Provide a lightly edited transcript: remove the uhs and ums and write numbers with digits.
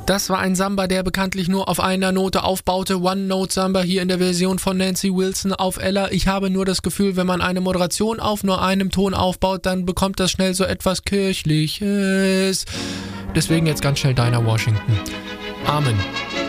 Das war ein Samba, der bekanntlich nur auf einer Note aufbaute. One-Note-Samba hier in der Version von Nancy Wilson auf Ella. Ich habe nur das Gefühl, wenn man eine Moderation auf nur einem Ton aufbaut, dann bekommt das schnell so etwas Kirchliches. Deswegen jetzt ganz schnell Dinah Washington. Amen.